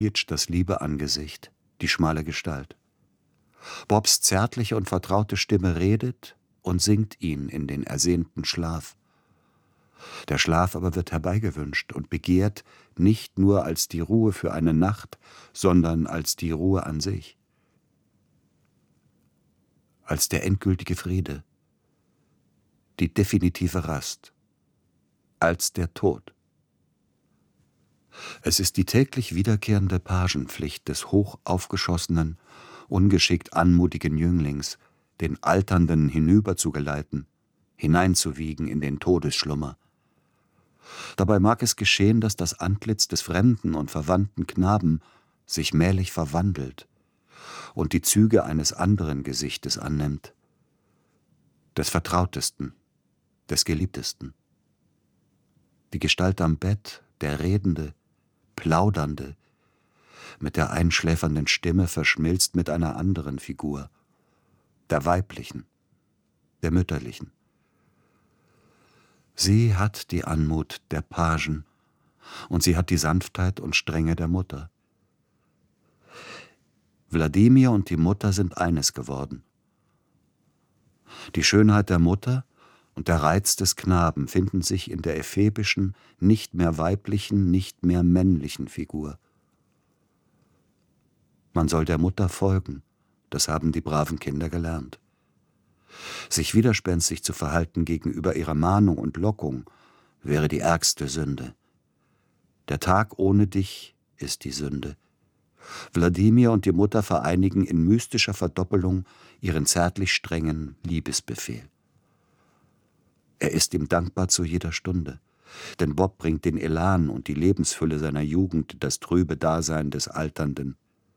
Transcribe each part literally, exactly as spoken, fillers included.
Iljitsch das liebe Angesicht, die schmale Gestalt. Bobs zärtliche und vertraute Stimme redet und singt ihn in den ersehnten Schlaf. Der Schlaf aber wird herbeigewünscht und begehrt nicht nur als die Ruhe für eine Nacht, sondern als die Ruhe an sich, als der endgültige Friede, die definitive Rast, als der Tod. Es ist die täglich wiederkehrende Pagenpflicht des hoch aufgeschossenen, ungeschickt anmutigen Jünglings, den Alternden hinüberzugeleiten, hineinzuwiegen in den Todesschlummer. Dabei mag es geschehen, dass das Antlitz des fremden und verwandten Knaben sich mählich verwandelt und die Züge eines anderen Gesichtes annimmt, des Vertrautesten, des Geliebtesten. Die Gestalt am Bett, der Redende, Plaudernde, mit der einschläfernden Stimme verschmilzt mit einer anderen Figur, der weiblichen, der mütterlichen. Sie hat die Anmut der Pagen und sie hat die Sanftheit und Strenge der Mutter. Wladimir und die Mutter sind eines geworden. Die Schönheit der Mutter und der Reiz des Knaben finden sich in der ephebischen, nicht mehr weiblichen, nicht mehr männlichen Figur. Man soll der Mutter folgen, das haben die braven Kinder gelernt. Sich widerspenstig zu verhalten gegenüber ihrer Mahnung und Lockung wäre die ärgste Sünde. Der Tag ohne dich ist die Sünde. Wladimir und die Mutter vereinigen in mystischer Verdoppelung ihren zärtlich strengen Liebesbefehl. Er ist ihm dankbar zu jeder Stunde, denn Bob bringt den Elan und die Lebensfülle seiner Jugend, das trübe Dasein des Alternden.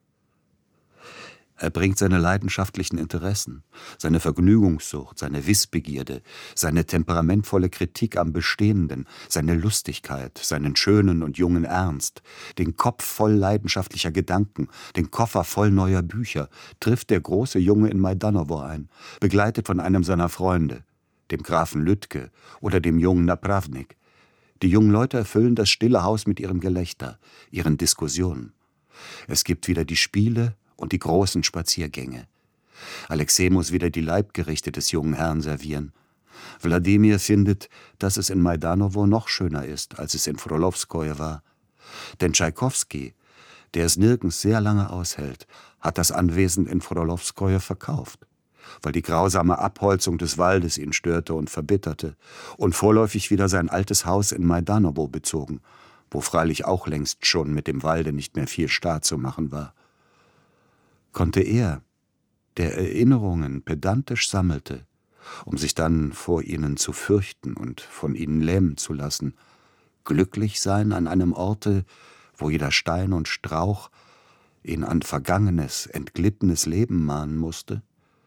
Er bringt seine leidenschaftlichen Interessen, seine Vergnügungssucht, seine Wissbegierde, seine temperamentvolle Kritik am Bestehenden, seine Lustigkeit, seinen schönen und jungen Ernst, den Kopf voll leidenschaftlicher Gedanken, den Koffer voll neuer Bücher, trifft der große Junge in Majdanowo ein, begleitet von einem seiner Freunde, dem Grafen Lütke oder dem jungen Napravnik. Die jungen Leute erfüllen das stille Haus mit ihrem Gelächter, ihren Diskussionen. Es gibt wieder die Spiele und die großen Spaziergänge. Alexei muss wieder die Leibgerichte des jungen Herrn servieren. Wladimir findet, dass es in Majdanowo noch schöner ist, als es in Frolowskoje war. Denn Tschaikowski, der es nirgends sehr lange aushält, hat das Anwesen in Frolowskoje verkauft, weil die grausame Abholzung des Waldes ihn störte und verbitterte, und vorläufig wieder sein altes Haus in Majdanowo bezogen, wo freilich auch längst schon mit dem Walde nicht mehr viel Staat zu machen war. Konnte er, der Erinnerungen pedantisch sammelte, um sich dann vor ihnen zu fürchten und von ihnen lähmen zu lassen, glücklich sein an einem Orte, wo jeder Stein und Strauch ihn an vergangenes, entglittenes Leben mahnen musste?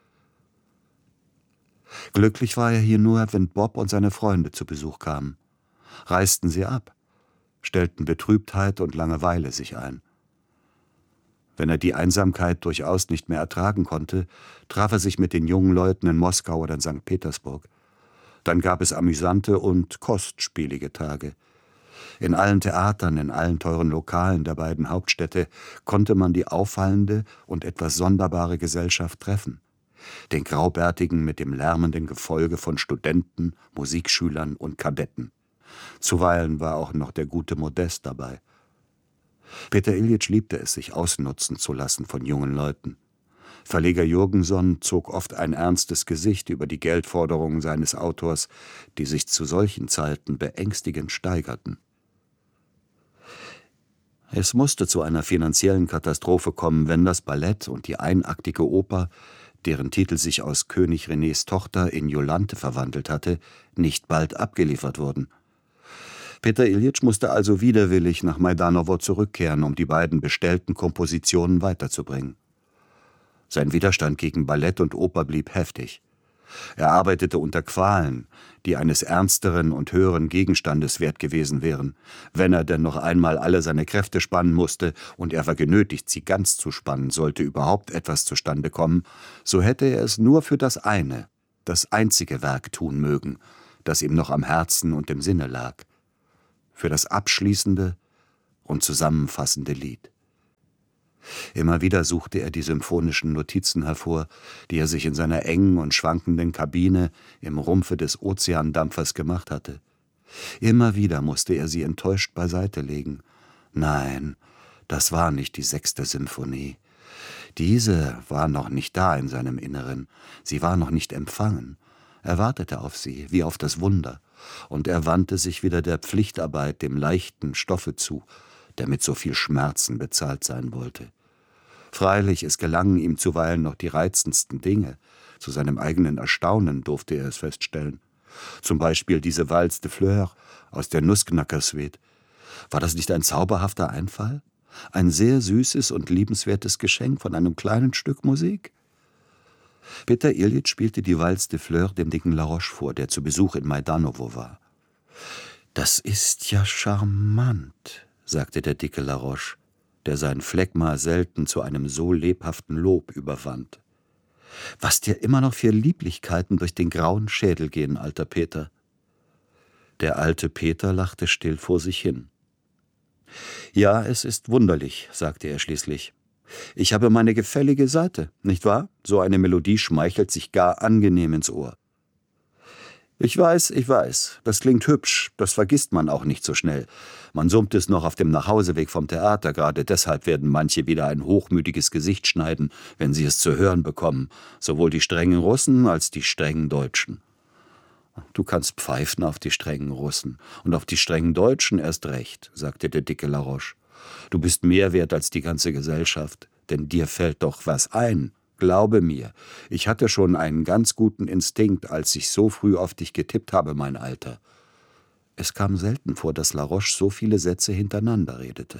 Glücklich war er hier nur, wenn Bob und seine Freunde zu Besuch kamen. Reisten sie ab, stellten Betrübtheit und Langeweile sich ein. Wenn er die Einsamkeit durchaus nicht mehr ertragen konnte, traf er sich mit den jungen Leuten in Moskau oder in Sankt Petersburg. Dann gab es amüsante und kostspielige Tage. In allen Theatern, in allen teuren Lokalen der beiden Hauptstädte konnte man die auffallende und etwas sonderbare Gesellschaft treffen. Den Graubärtigen mit dem lärmenden Gefolge von Studenten, Musikschülern und Kadetten. Zuweilen war auch noch der gute Modest dabei. Peter Iljitsch liebte es, sich ausnutzen zu lassen von jungen Leuten. Verleger Jurgenson zog oft ein ernstes Gesicht über die Geldforderungen seines Autors, die sich zu solchen Zeiten beängstigend steigerten. Es musste zu einer finanziellen Katastrophe kommen, wenn das Ballett und die einaktige Oper, deren Titel sich aus König Renés Tochter in Jolante verwandelt hatte, nicht bald abgeliefert wurden. Peter Iljitsch musste also widerwillig nach Majdanowo zurückkehren, um die beiden bestellten Kompositionen weiterzubringen. Sein Widerstand gegen Ballett und Oper blieb heftig. Er arbeitete unter Qualen, die eines ernsteren und höheren Gegenstandes wert gewesen wären, wenn er denn noch einmal alle seine Kräfte spannen musste, und er war genötigt, sie ganz zu spannen, sollte überhaupt etwas zustande kommen, so hätte er es nur für das eine, das einzige Werk tun mögen, das ihm noch am Herzen und im Sinne lag, für das abschließende und zusammenfassende Lied. Immer wieder suchte er die symphonischen Notizen hervor, die er sich in seiner engen und schwankenden Kabine im Rumpfe des Ozeandampfers gemacht hatte. Immer wieder musste er sie enttäuscht beiseite legen. Nein, das war nicht die sechste Symphonie. Diese war noch nicht da in seinem Inneren, sie war noch nicht empfangen. Er wartete auf sie, wie auf das Wunder, und er wandte sich wieder der Pflichtarbeit, dem leichten Stoffe zu, der mit so viel Schmerzen bezahlt sein wollte. Freilich, es gelangen ihm zuweilen noch die reizendsten Dinge. Zu seinem eigenen Erstaunen durfte er es feststellen. Zum Beispiel diese Valse de Fleurs aus der Nussknacker-Suite. War das nicht ein zauberhafter Einfall? Ein sehr süßes und liebenswertes Geschenk von einem kleinen Stück Musik? Peter Iljitsch spielte die Valse de Fleurs dem dicken Laroche vor, der zu Besuch in Majdanowo war. »Das ist ja charmant«, sagte der dicke Laroche, der sein Phlegma selten zu einem so lebhaften Lob überwand. »Was dir immer noch für Lieblichkeiten durch den grauen Schädel gehen, alter Peter.« Der alte Peter lachte still vor sich hin. »Ja, es ist wunderlich«, sagte er schließlich. »Ich habe meine gefällige Seite, nicht wahr? So eine Melodie schmeichelt sich gar angenehm ins Ohr.« »Ich weiß, ich weiß, das klingt hübsch, das vergisst man auch nicht so schnell. Man summt es noch auf dem Nachhauseweg vom Theater, gerade deshalb werden manche wieder ein hochmütiges Gesicht schneiden, wenn sie es zu hören bekommen, sowohl die strengen Russen als die strengen Deutschen.« »Du kannst pfeifen auf die strengen Russen und auf die strengen Deutschen erst recht«, sagte der dicke Laroche. »Du bist mehr wert als die ganze Gesellschaft, denn dir fällt doch was ein. Glaube mir, ich hatte schon einen ganz guten Instinkt, als ich so früh auf dich getippt habe, mein Alter.« Es kam selten vor, dass Laroche so viele Sätze hintereinander redete.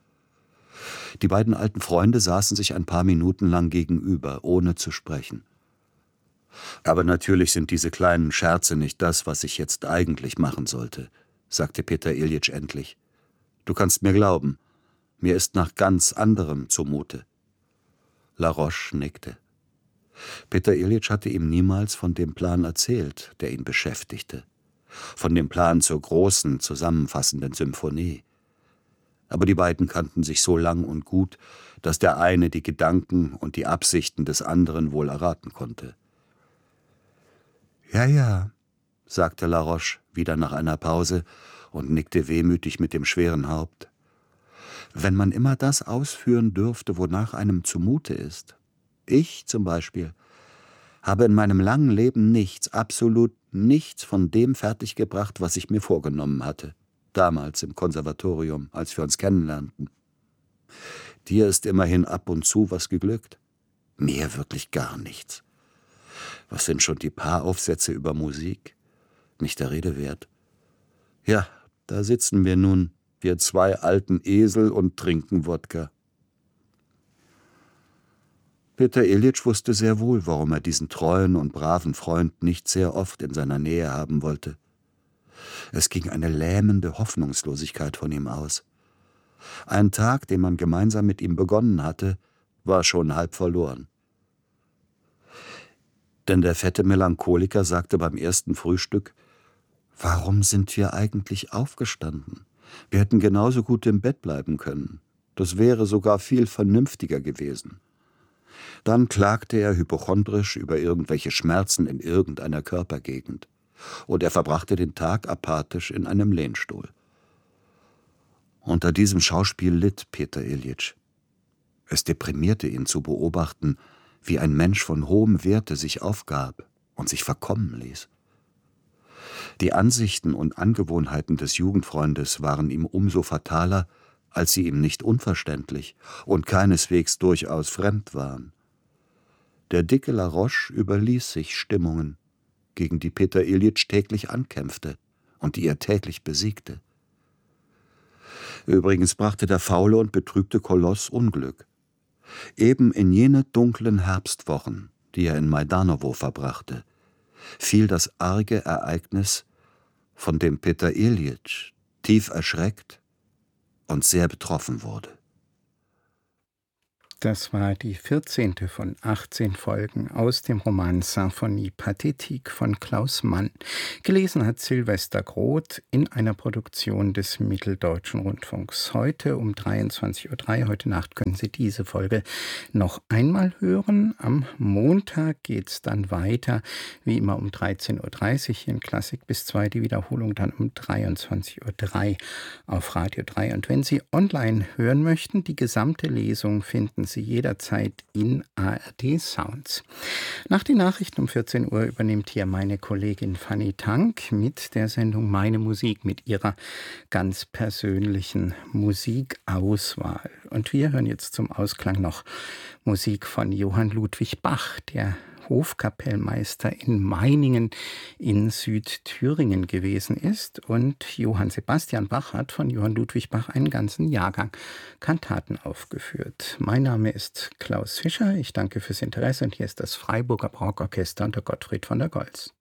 Die beiden alten Freunde saßen sich ein paar Minuten lang gegenüber, ohne zu sprechen. »Aber natürlich sind diese kleinen Scherze nicht das, was ich jetzt eigentlich machen sollte«, sagte Peter Iljitsch endlich. »Du kannst mir glauben, mir ist nach ganz anderem zumute.« Laroche nickte. Peter Iljitsch hatte ihm niemals von dem Plan erzählt, der ihn beschäftigte, von dem Plan zur großen, zusammenfassenden Symphonie. Aber die beiden kannten sich so lang und gut, dass der eine die Gedanken und die Absichten des anderen wohl erraten konnte. »Ja, ja«, sagte Laroche wieder nach einer Pause und nickte wehmütig mit dem schweren Haupt. »Wenn man immer das ausführen dürfte, wonach einem zumute ist. Ich zum Beispiel habe in meinem langen Leben nichts, absolut nichts von dem fertiggebracht, was ich mir vorgenommen hatte, damals im Konservatorium, als wir uns kennenlernten. Dir ist immerhin ab und zu was geglückt, mir wirklich gar nichts. Was sind schon die paar Aufsätze über Musik? Nicht der Rede wert. Ja, da sitzen wir nun, wir zwei alten Esel, und trinken Wodka.« Peter Iljitsch wusste sehr wohl, warum er diesen treuen und braven Freund nicht sehr oft in seiner Nähe haben wollte. Es ging eine lähmende Hoffnungslosigkeit von ihm aus. Ein Tag, den man gemeinsam mit ihm begonnen hatte, war schon halb verloren. Denn der fette Melancholiker sagte beim ersten Frühstück: »Warum sind wir eigentlich aufgestanden? Wir hätten genauso gut im Bett bleiben können. Das wäre sogar viel vernünftiger gewesen.« Dann klagte er hypochondrisch über irgendwelche Schmerzen in irgendeiner Körpergegend. Und er verbrachte den Tag apathisch in einem Lehnstuhl. Unter diesem Schauspiel litt Peter Iljitsch. Es deprimierte ihn zu beobachten, wie ein Mensch von hohem Werte sich aufgab und sich verkommen ließ. Die Ansichten und Angewohnheiten des Jugendfreundes waren ihm umso fataler, als sie ihm nicht unverständlich und keineswegs durchaus fremd waren. Der dicke Laroche überließ sich Stimmungen, gegen die Peter Iljitsch täglich ankämpfte und die er täglich besiegte. Übrigens brachte der faule und betrübte Koloss Unglück. Eben in jene dunklen Herbstwochen, die er in Majdanowo verbrachte, fiel das arge Ereignis, von dem Peter Iljitsch tief erschreckt und sehr betroffen wurde. Das war die vierzehnte von achtzehn Folgen aus dem Roman Symphonie Pathétique von Klaus Mann. Gelesen hat Silvester Groth in einer Produktion des Mitteldeutschen Rundfunks. Heute um dreiundzwanzig Uhr drei, heute Nacht können Sie diese Folge noch einmal hören. Am Montag geht es dann weiter, wie immer um dreizehn Uhr dreißig hier in Klassik bis zwei, die Wiederholung dann um dreiundzwanzig Uhr drei auf Radio drei. Und wenn Sie online hören möchten, die gesamte Lesung finden Sie jederzeit in A R D Sounds. Nach den Nachrichten um vierzehn Uhr übernimmt hier meine Kollegin Fanny Tank mit der Sendung Meine Musik, mit ihrer ganz persönlichen Musikauswahl. Und wir hören jetzt zum Ausklang noch Musik von Johann Ludwig Bach, der Hofkapellmeister in Meiningen in Südthüringen gewesen ist. Und Johann Sebastian Bach hat von Johann Ludwig Bach einen ganzen Jahrgang Kantaten aufgeführt. Mein Name ist Klaus Fischer. Ich danke fürs Interesse und hier ist das Freiburger Barockorchester unter Gottfried von der Goltz.